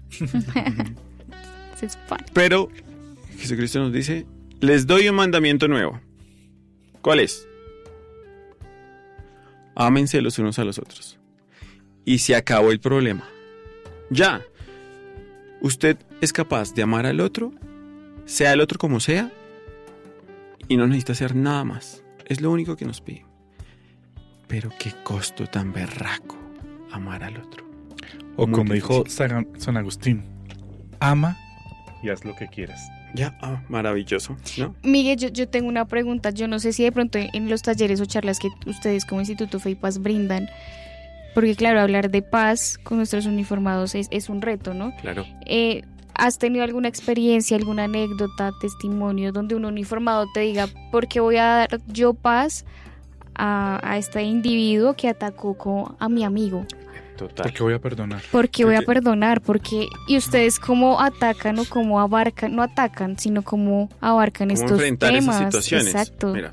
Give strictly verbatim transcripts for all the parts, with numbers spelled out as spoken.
Se supone. Pero Jesucristo nos dice, les doy un mandamiento nuevo. ¿Cuál es? Ámense los unos a los otros. Y se acabó el problema. Ya. Usted es capaz de amar al otro, sea el otro como sea, y no necesita hacer nada más. Es lo único que nos pide. Pero qué costo tan berraco amar al otro. O Muy como difícil. dijo San, San Agustín, ama y haz lo que quieras. Ya, ah, maravilloso, ¿no? Miguel, yo, yo tengo una pregunta. Yo no sé si de pronto en, en los talleres o charlas que ustedes como Instituto Fe y Paz brindan, porque claro, hablar de paz con nuestros uniformados es, es un reto, ¿no? Claro. Eh, ¿Has tenido alguna experiencia, alguna anécdota, testimonio donde un uniformado te diga, ¿por qué voy a dar yo paz a, a este individuo que atacó co- a mi amigo? Total. Porque voy a perdonar. ¿Por qué voy a Porque- perdonar? Porque y ustedes cómo atacan o cómo abarcan, no atacan, sino cómo abarcan ¿Cómo estos enfrentar temas. esas situaciones? Exacto. Mira,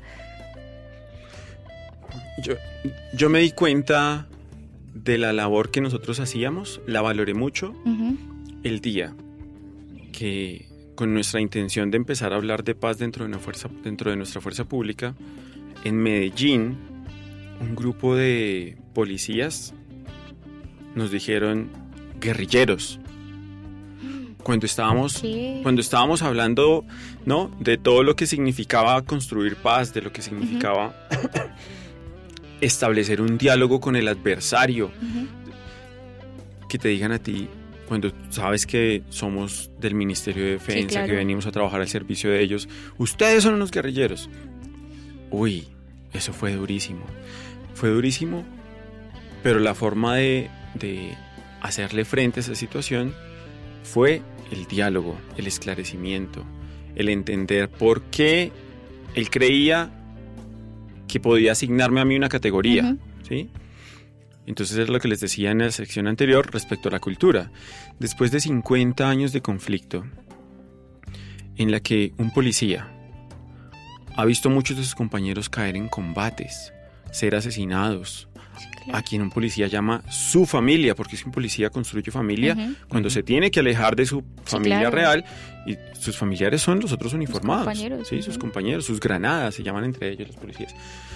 yo, yo me di cuenta de la labor que nosotros hacíamos, la valoré mucho Ujú. el día que con nuestra intención de empezar a hablar de paz dentro de, una fuerza, dentro de nuestra fuerza pública, en Medellín, un grupo de policías nos dijeron guerrilleros. Cuando estábamos, ¿Qué? cuando estábamos hablando, ¿no?, de todo lo que significaba construir paz, de lo que significaba establecer un diálogo con el adversario, Ujú. que te digan a ti, cuando sabes que somos del Ministerio de Defensa, Sí, claro. que venimos a trabajar al servicio de ellos, ustedes son unos guerrilleros. Uy, eso fue durísimo. Fue durísimo, pero la forma de, de hacerle frente a esa situación fue el diálogo, el esclarecimiento, el entender por qué él creía que podía asignarme a mí una categoría, Ujú. ¿sí? Entonces es lo que les decía en la sección anterior respecto a la cultura. Después de cincuenta años de conflicto, en la que un policía ha visto muchos de sus compañeros caer en combates, ser asesinados, Sí, claro. a quien un policía llama su familia, porque es que un policía construye familia Ujú. cuando se tiene que alejar de su familia claro. real, y sus familiares son los otros uniformados, compañeros, sí, sus ujú. compañeros, sus granadas, se llaman entre ellos los policías.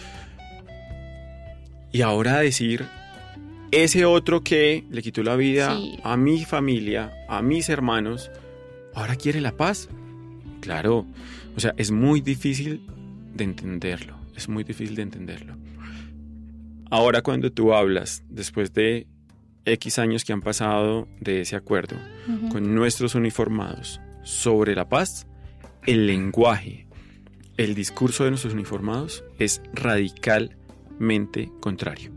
Y ahora decir, ese otro que le quitó la vida Sí. a mi familia, a mis hermanos, ahora quiere la paz. Claro, o sea, es muy difícil de entenderlo, es muy difícil de entenderlo. Ahora cuando tú hablas, después de X años que han pasado de ese acuerdo, Ujú. con nuestros uniformados sobre la paz, el lenguaje, el discurso de nuestros uniformados es radicalmente contrario.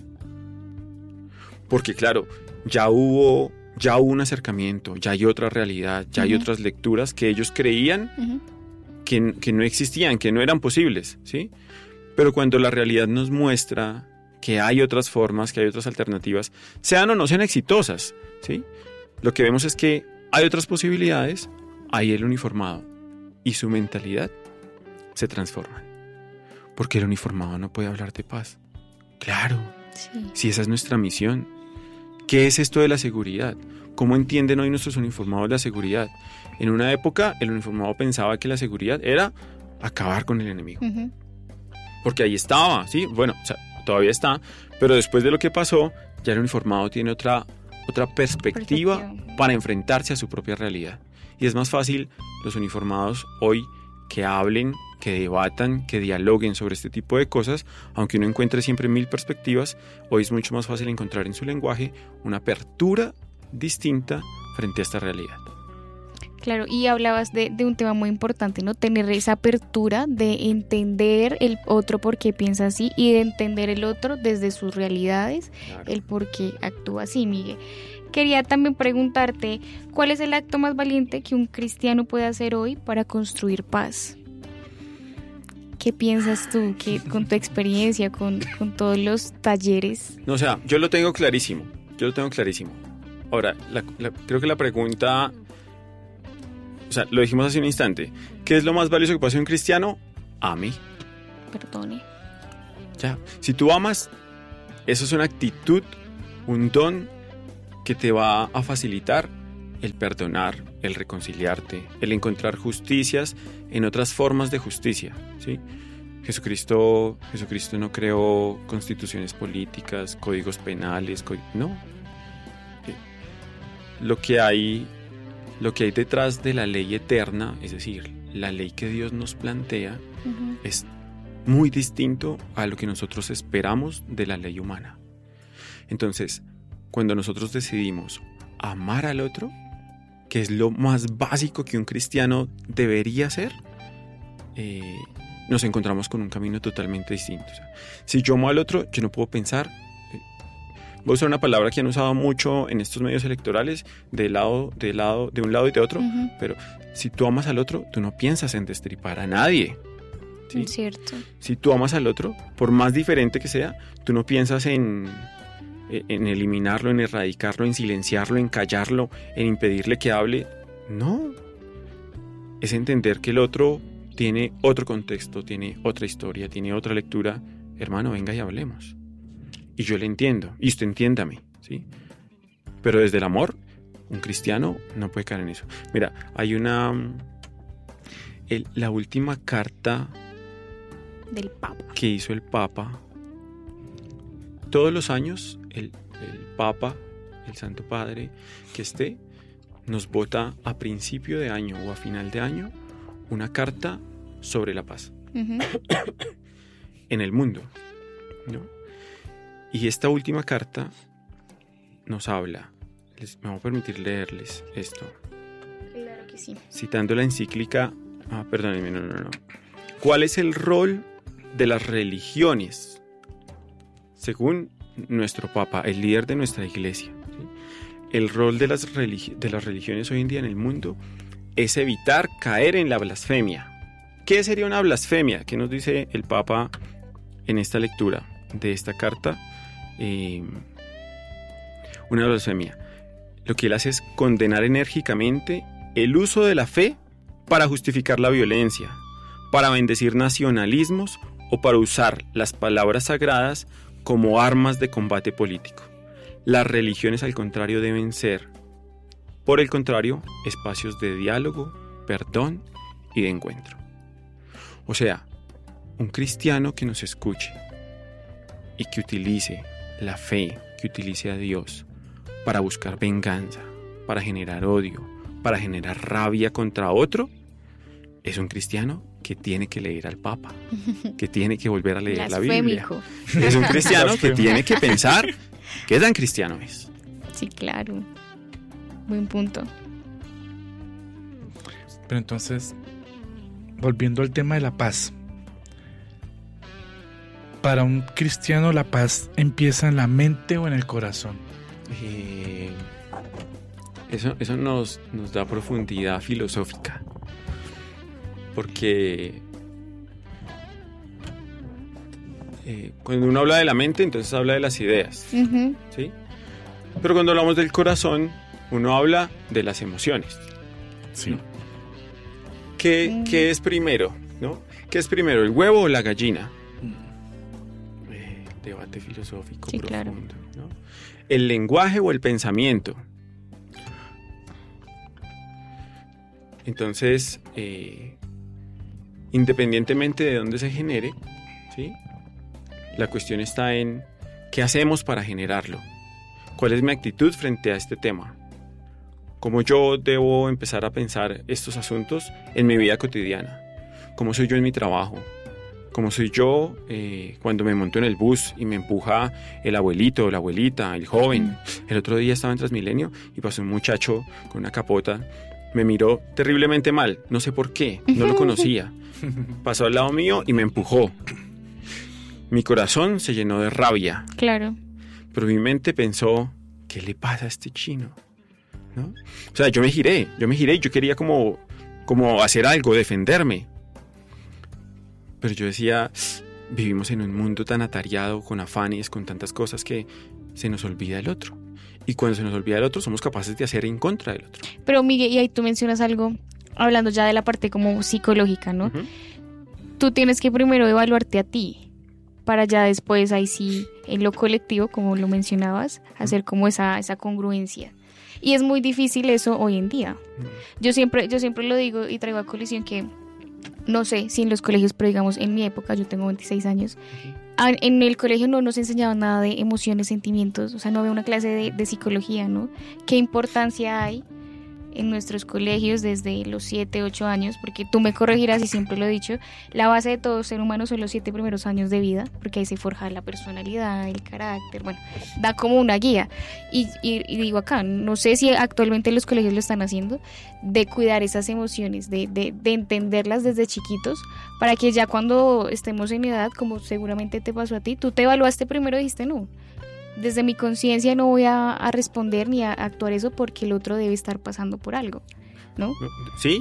Porque claro, ya hubo, ya hubo un acercamiento, ya hay otra realidad, ya hay Ujú. otras lecturas que ellos creían Ujú. que, que no existían, que no eran posibles, ¿sí? Pero cuando la realidad nos muestra que hay otras formas, que hay otras alternativas, sean o no sean exitosas, ¿sí? Lo que vemos es que hay otras posibilidades, hay el uniformado y su mentalidad se transforman. Porque el uniformado no puede hablar de paz. Claro, Sí. si esa es nuestra misión. ¿Qué es esto de la seguridad? ¿Cómo entienden hoy nuestros uniformados la seguridad? En una época, el uniformado pensaba que la seguridad era acabar con el enemigo. Ujú. Porque ahí estaba, ¿sí? Bueno, o sea, todavía está, pero después de lo que pasó, ya el uniformado tiene otra, otra perspectiva, Perspectiva. para enfrentarse a su propia realidad. Y es más fácil los uniformados hoy que hablen, que debatan, que dialoguen sobre este tipo de cosas, aunque uno encuentre siempre mil perspectivas, hoy es mucho más fácil encontrar en su lenguaje una apertura distinta frente a esta realidad. Claro, y hablabas de, de un tema muy importante, ¿no? Tener esa apertura de entender el otro por qué piensa así y de entender el otro desde sus realidades, Claro. el por qué actúa así, Miguel. Quería también preguntarte, ¿cuál es el acto más valiente que un cristiano puede hacer hoy para construir paz? ¿Qué piensas tú que con tu experiencia, con, con todos los talleres? No, o sea, yo lo tengo clarísimo, yo lo tengo clarísimo. Ahora, la- la- creo que la pregunta, o sea, lo dijimos hace un instante, ¿qué es lo más valioso que puede hacer un cristiano? Ame. Perdone. Ya, si tú amas, eso es una actitud, un don que te va a facilitar el perdonar, el reconciliarte, el encontrar justicias en otras formas de justicia, ¿sí? Jesucristo, Jesucristo no creó constituciones políticas, códigos penales, có- no. Lo que hay, lo que hay detrás de la ley eterna, es decir, la ley que Dios nos plantea, Ujú. es muy distinto a lo que nosotros esperamos de la ley humana. Entonces, cuando nosotros decidimos amar al otro, que es lo más básico que un cristiano debería hacer, eh, nos encontramos con un camino totalmente distinto. O sea, si yo amo al otro, yo no puedo pensar... eh, voy a usar una palabra que han usado mucho en estos medios electorales, de, lado, de, lado, de un lado y de otro, Ujú. pero si tú amas al otro, tú no piensas en destripar a nadie. ¿Sí? Es cierto. Si tú amas al otro, por más diferente que sea, tú no piensas en, en eliminarlo, en erradicarlo, en silenciarlo, en callarlo, en impedirle que hable. No. Es entender que el otro tiene otro contexto, tiene otra historia, tiene otra lectura. Hermano, venga y hablemos. Y yo le entiendo, y usted entiéndame, ¿sí? Pero desde el amor, un cristiano no puede caer en eso. Mira, hay una... el- la última carta Del Papa. que hizo el Papa. Todos los años el, el Papa, el Santo Padre que esté, nos vota a principio de año o a final de año una carta sobre la paz Ujú. en el mundo, ¿no? Y esta última carta nos habla, les, me voy a permitir leerles esto, Claro que sí. citando la encíclica, ah, perdónenme, no, no, no. ¿Cuál es el rol de las religiones? Según nuestro Papa, el líder de nuestra iglesia, ¿sí? El rol de las, religi- de las religiones hoy en día en el mundo es evitar caer en la blasfemia. ¿Qué sería una blasfemia? ¿Qué nos dice el Papa en esta lectura de esta carta? Eh, una blasfemia. Lo que él hace es condenar enérgicamente el uso de la fe para justificar la violencia, para bendecir nacionalismos o para usar las palabras sagradas como armas de combate político. Las religiones, al contrario, deben ser, por el contrario, espacios de diálogo, perdón y de encuentro. O sea, un cristiano que nos escuche y que utilice la fe, que utilice a Dios para buscar venganza, para generar odio, para generar rabia contra otro, es un cristiano que tiene que leer al Papa, que tiene que volver a leer la Biblia. Blasfémico. Es un cristiano que Blasfemo. tiene que pensar qué tan cristiano es. Sí, claro. Buen punto. Pero entonces, volviendo al tema de la paz. Para un cristiano la paz empieza en la mente o en el corazón. Eh, eso eso nos, nos da profundidad filosófica. Porque eh, cuando uno habla de la mente, entonces habla de las ideas, Ujú. ¿sí? Pero cuando hablamos del corazón, uno habla de las emociones. Sí. ¿Qué, Mm. qué es primero? ¿No? ¿Qué es primero, el huevo o la gallina? Eh, debate filosófico Sí, claro. profundo, ¿no? ¿El lenguaje o el pensamiento? Entonces, eh, independientemente de dónde se genere, ¿sí? La cuestión está en qué hacemos para generarlo. ¿Cuál es mi actitud frente a este tema? ¿Cómo yo debo empezar a pensar estos asuntos en mi vida cotidiana? ¿Cómo soy yo en mi trabajo? ¿Cómo soy yo eh, cuando me monto en el bus y me empuja el abuelito, la abuelita, el joven? El otro día estaba en Transmilenio y pasó un muchacho con una capota. Me miró terriblemente mal, no sé por qué, no lo conocía. Pasó al lado mío y me empujó. Mi corazón se llenó de rabia, Claro. pero mi mente pensó, ¿qué le pasa a este chino? ¿No? O sea, yo me giré, yo me giré y yo quería como, como hacer algo, defenderme. Pero yo decía, vivimos en un mundo tan atareado, con afanes, con tantas cosas que se nos olvida el otro. Y cuando se nos olvida el otro, somos capaces de hacer en contra del otro. Pero Miguel, y ahí tú mencionas algo, hablando ya de la parte como psicológica, ¿no? Ujú. Tú tienes que primero evaluarte a ti, para ya después, ahí sí, en lo colectivo, como lo mencionabas, hacer como esa, esa congruencia. Y es muy difícil eso hoy en día. Yo siempre, yo siempre lo digo y traigo a colisión que, no sé si en los colegios, pero digamos en mi época, yo tengo veintiséis años, en el colegio no nos enseñaban nada de emociones, sentimientos, o sea, no había una clase de, de psicología, ¿no? ¿Qué importancia hay en nuestros colegios desde los siete, ocho años? Porque tú me corregirás y siempre lo he dicho, la base de todo ser humano son los siete primeros años de vida, porque ahí se forja la personalidad, el carácter, bueno, da como una guía. Y, y, y digo acá, no sé si actualmente los colegios lo están haciendo, de cuidar esas emociones, de, de, de entenderlas desde chiquitos, para que ya cuando estemos en edad, como seguramente te pasó a ti, tú te evaluaste primero y dijiste no. Desde mi conciencia no voy a, a responder ni a actuar eso porque el otro debe estar pasando por algo, ¿no? Sí.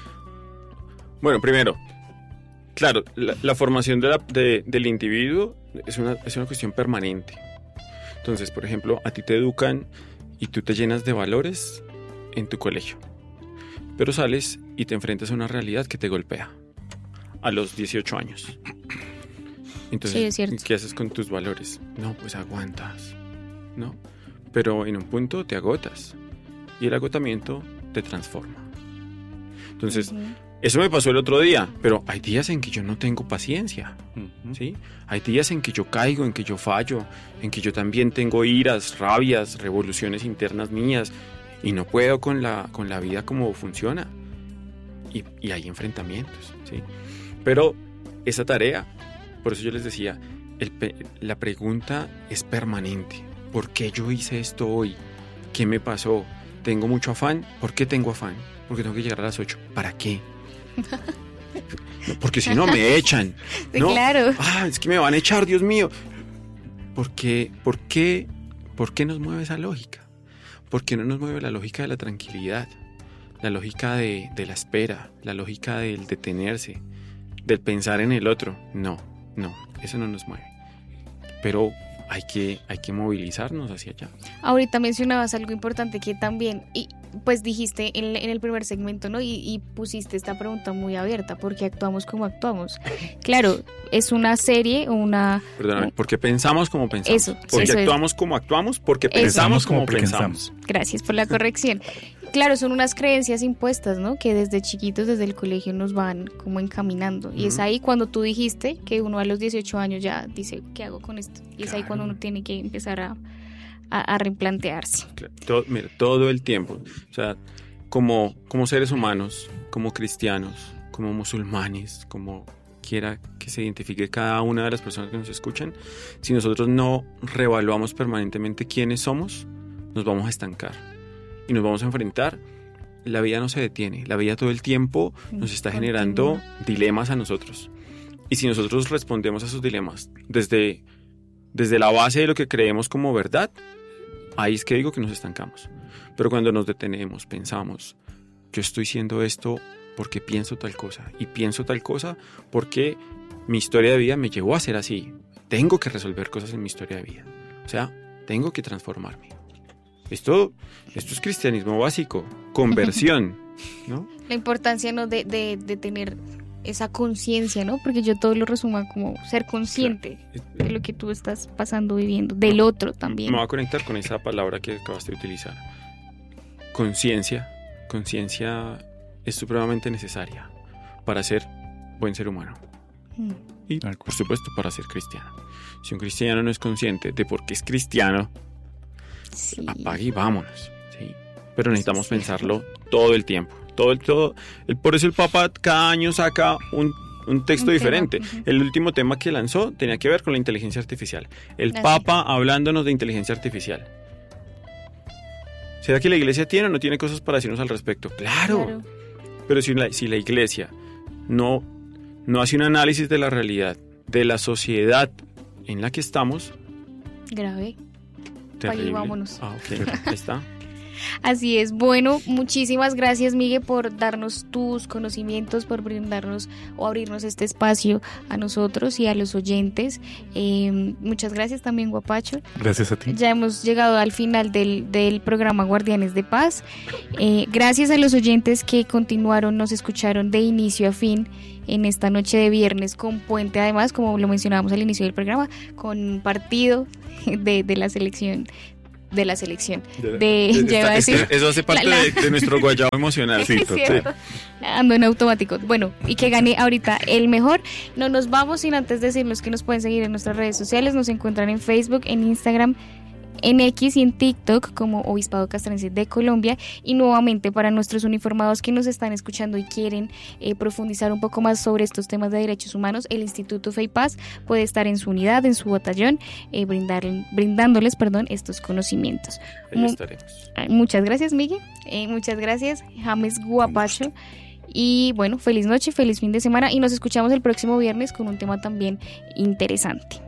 Bueno, primero, claro, la, la formación de la, de, del individuo es una, es una cuestión permanente. Entonces, por ejemplo, a ti te educan y tú te llenas de valores en tu colegio, pero sales y te enfrentas a una realidad que te golpea a los dieciocho años. Entonces, sí, es cierto. ¿Qué haces con tus valores? No, pues aguantas, ¿no? Pero en un punto te agotas y el agotamiento te transforma. Entonces, uh-huh. Eso me pasó el otro día, pero hay días en que yo no tengo paciencia, uh-huh. ¿sí? Hay días en que yo caigo, en que yo fallo, en que yo también tengo iras, rabias, revoluciones internas mías y no puedo con la, con la vida como funciona. Y, y hay enfrentamientos, ¿sí? Pero esa tarea... Por eso yo les decía, el, la pregunta es permanente. ¿Por qué yo hice esto hoy? ¿Qué me pasó? ¿Tengo mucho afán? ¿Por qué tengo afán? Porque tengo que llegar a las ocho. ¿Para qué? No, porque si no me echan. Sí, ¿no? Claro. Ah, es que me van a echar, Dios mío. ¿Por qué, por qué, por qué nos mueve esa lógica? ¿Por qué no nos mueve la lógica de la tranquilidad? La lógica de, de la espera, la lógica del detenerse, del pensar en el otro. No. No, eso no nos mueve. Pero hay que, hay que movilizarnos hacia allá. Ahorita mencionabas algo importante que también, y pues dijiste en, en el primer segmento, ¿no? Y, y pusiste esta pregunta muy abierta, ¿por qué actuamos como actuamos? Claro, es una serie o una... Perdóname, porque pensamos como pensamos. Eso, porque eso actuamos es. como actuamos, porque eso. pensamos como pensamos. pensamos. Gracias por la corrección. Claro, son unas creencias impuestas, ¿no? Que desde chiquitos, desde el colegio nos van como encaminando. Y uh-huh. es ahí cuando tú dijiste que uno a los dieciocho años ya dice, ¿qué hago con esto? Y claro. Es ahí cuando uno tiene que empezar a, a, a replantearse. Claro. Todo, mira, todo el tiempo. O sea, como, como seres humanos, como cristianos, como musulmanes, como quiera que se identifique cada una de las personas que nos escuchan, si nosotros no reevaluamos permanentemente quiénes somos, nos vamos a estancar. Y nos vamos a enfrentar, la vida no se detiene, la vida todo el tiempo nos está generando dilemas a nosotros. Y si nosotros respondemos a esos dilemas desde, desde la base de lo que creemos como verdad, ahí es que digo que nos estancamos. Pero cuando nos detenemos, pensamos, yo estoy haciendo esto porque pienso tal cosa, y pienso tal cosa porque mi historia de vida me llevó a ser así. Tengo que resolver cosas en mi historia de vida. O sea, tengo que transformarme. Esto, esto es cristianismo básico, conversión, ¿no? La importancia, ¿no? de, de, de tener esa conciencia, ¿no? Porque yo todo lo resumo como ser consciente claro. de lo que tú estás pasando, viviendo, del no, otro también. Me voy a conectar con esa palabra que acabaste de utilizar. Conciencia. Conciencia es supremamente necesaria para ser buen ser humano. Mm. Y, por supuesto, para ser cristiano. Si un cristiano no es consciente de por qué es cristiano, sí. apague y vámonos, ¿sí? Pero necesitamos sí, sí. pensarlo todo el tiempo, todo el todo. El, por eso el Papa cada año saca un, un texto un diferente. Uh-huh. El último tema que lanzó tenía que ver con la inteligencia artificial. El Así. Papa hablándonos de inteligencia artificial. ¿Será que la iglesia tiene o no tiene cosas para decirnos al respecto? Claro. claro. Pero si la, si la iglesia no, no hace un análisis de la realidad, de la sociedad en la que estamos, grave. Terrible. Ahí vámonos. Ah, ok. Ahí está. Así es. Bueno, muchísimas gracias, Miguel, por darnos tus conocimientos, por brindarnos o abrirnos este espacio a nosotros y a los oyentes. Eh, muchas gracias también, Guapacho. Gracias a ti. Ya hemos llegado al final del, del programa Guardianes de Paz. Eh, gracias a los oyentes que continuaron, nos escucharon de inicio a fin en esta noche de viernes con puente, además, como lo mencionábamos al inicio del programa, con un partido de, de la selección de la selección. De, De, de- ya iba a está- decir, eso hace parte la- la- de, de nuestro guayabo emocional. Sí, es total. cierto. Ando en automático. Bueno, y que gane ahorita el mejor. No nos vamos sin antes decirles que nos pueden seguir en nuestras redes sociales. Nos encuentran en Facebook, en Instagram, en X y en TikTok como Obispado Castrense de Colombia. Y nuevamente para nuestros uniformados que nos están escuchando y quieren eh, profundizar un poco más sobre estos temas de derechos humanos, el Instituto Fe y Paz puede estar en su unidad, en su batallón, eh, brindar, brindándoles perdón, estos conocimientos. Ahí Mu- estaremos. Muchas gracias, Miguel. Eh, muchas gracias, James Guapacho. Y bueno, feliz noche, feliz fin de semana y nos escuchamos el próximo viernes con un tema también interesante.